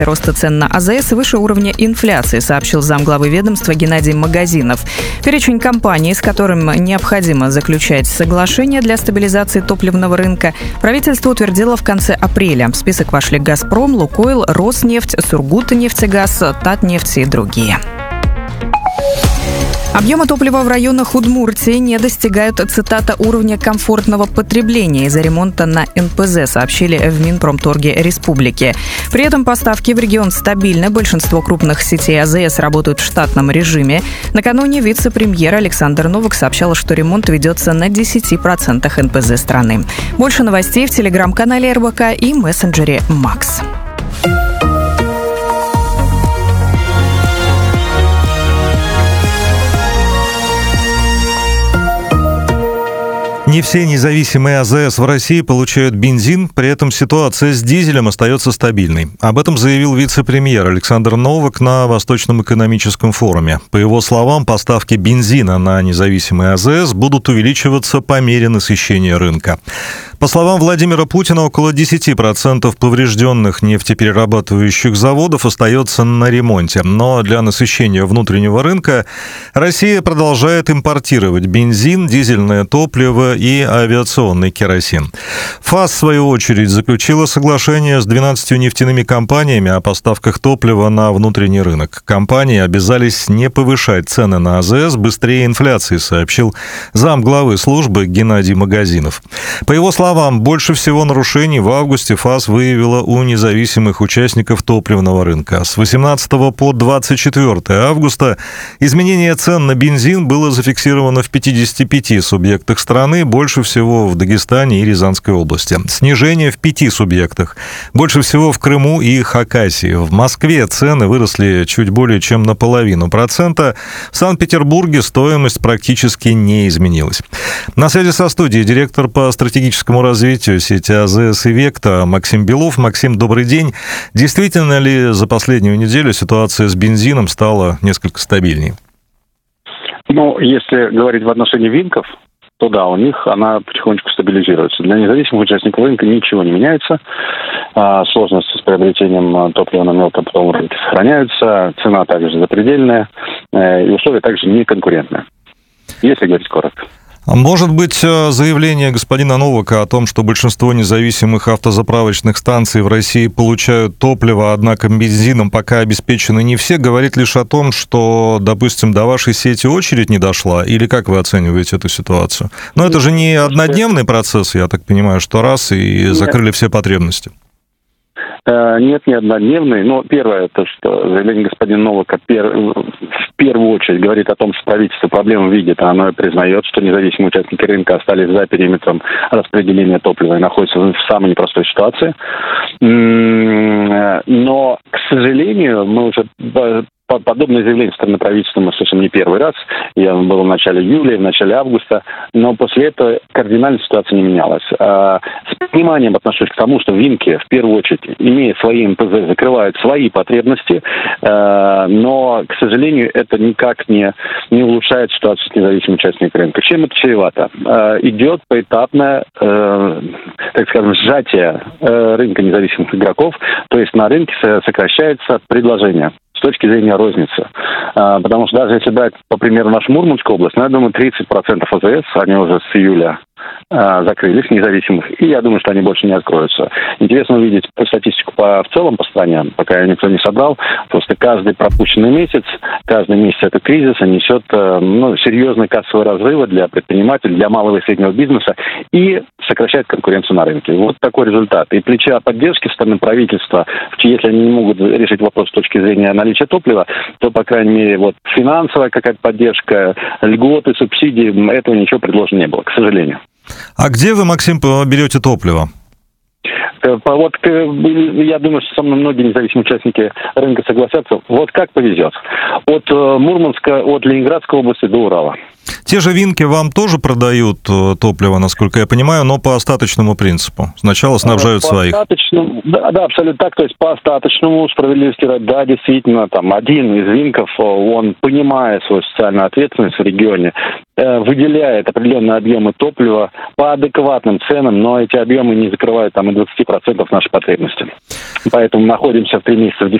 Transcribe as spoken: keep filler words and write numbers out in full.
роста цен на АЗС выше уровня инфляции, сообщил замглавы ведомства Геннадий Магазинов. Перечень компаний, с которым необходимо заключать соглашение для стабилизации топливного рынка, правительство утвердило в конце апреля. В список вошли «Газпром», «Лукойл», «Роснефть», «Сургутнефтегаз», «Татнефть» и другие. Объемы топлива в районах Удмуртии не достигают, цитата, уровня комфортного потребления из-за ремонта на эн пэ зэ, сообщили в Минпромторге республики. При этом поставки в регион стабильны. Большинство крупных сетей АЗС работают в штатном режиме. Накануне вице-премьер Александр Новак сообщал, что ремонт ведется на десяти процентах эн пэ зэ страны. Больше новостей в телеграм-канале эр бэ ка и мессенджере Макс. Не все независимые АЗС в России получают бензин, при этом ситуация с дизелем остается стабильной. Об этом заявил вице-премьер Александр Новак на Восточном экономическом форуме. По его словам, поставки бензина на независимые АЗС будут увеличиваться по мере насыщения рынка. По словам Владимира Путина, около десять процентов поврежденных нефтеперерабатывающих заводов остается на ремонте. Но для насыщения внутреннего рынка Россия продолжает импортировать бензин, дизельное топливо и авиационный керосин. ФАС, в свою очередь, заключила соглашение с двенадцатью нефтяными компаниями о поставках топлива на внутренний рынок. Компании обязались не повышать цены на АЗС быстрее инфляции, сообщил замглавы службы Геннадий Магазинов. По его словам, больше всего нарушений в августе ФАС выявила у независимых участников топливного рынка. С восемнадцатого по двадцать четвёртое августа изменение цен на бензин было зафиксировано в пятидесяти пяти субъектах страны, больше всего в Дагестане и Рязанской области. Снижение в пяти субъектах, больше всего в Крыму и Хакасии. В Москве цены выросли чуть более чем на половину процента. В Санкт-Петербурге стоимость практически не изменилась. На связи со студией директор по стратегическому развитию сети АЗС и Векта Максим Белов. Максим, добрый день. Действительно ли за последнюю неделю ситуация с бензином стала несколько стабильнее? Ну, если говорить в отношении Винков, то да, у них она потихонечку стабилизируется. Для независимых участников рынка ничего не меняется. А, сложности с приобретением топлива на мелкопутевом рынке сохраняются. Цена также запредельная. И условия также неконкурентные. Если говорить коротко. Может быть, заявление господина Новака о том, что большинство независимых автозаправочных станций в России получают топливо, однако бензином пока обеспечены не все, говорит лишь о том, что, допустим, до вашей сети очередь не дошла? Или как вы оцениваете эту ситуацию? Но это же не однодневный процесс, я так понимаю, что раз и закрыли все потребности. Нет, не однодневный. Но первое, это что заявление господина Новака пер... в первую очередь говорит о том, что правительство проблему видит, оно и признает, что независимые участники рынка остались за периметром распределения топлива и находятся в самой непростой ситуации. Но, к сожалению, мы уже... Подобное заявление со стороны правительства мы слышим не первый раз. Я был в начале июля, в начале августа. Но после этого кардинально ситуация не менялась. А, с пониманием отношусь к тому, что Винки, в первую очередь, имея свои эн пэ зэ, закрывают свои потребности. А, но, к сожалению, это никак не, не улучшает ситуацию с независимым участником рынка. Чем это чревато? А, идет поэтапное, э, так скажем, сжатие э, рынка независимых игроков. То есть на рынке сокращается предложение с точки зрения розницы. А, потому что даже если брать, по примеру, нашу Мурманскую область, ну, я думаю, тридцать процентов АЗС, они уже с июля а, закрылись, независимых, и я думаю, что они больше не откроются. Интересно увидеть статистику по, в целом по стране, пока ее никто не собрал. Просто каждый пропущенный месяц, каждый месяц этого кризиса несет ну, серьезные кассовые разрывы для предпринимателей, для малого и среднего бизнеса и сокращает конкуренцию на рынке. Вот такой результат. И плеча поддержки со стороны правительства, если они не могут решить вопрос с точки зрения наличия топлива, то, по крайней мере, вот финансовая какая-то поддержка, льготы, субсидии, этого ничего предложено не было, к сожалению. А где вы, Максим, берете топливо? Вот я думаю, что со мной многие независимые участники рынка согласятся. Вот как повезет. От Мурманска, от Ленинградской области до Урала. Те же Винки вам тоже продают топливо, насколько я понимаю, но по остаточному принципу. Сначала снабжают по своих. Остаточному, да, да, абсолютно так. То есть по остаточному, справедливости ради, да, действительно, там один из Винков, он, понимая свою социальную ответственность в регионе, выделяет определенные объемы топлива по адекватным ценам, но эти объемы не закрывают там двадцать процентов нашей потребности. Поэтому находимся в три месяца в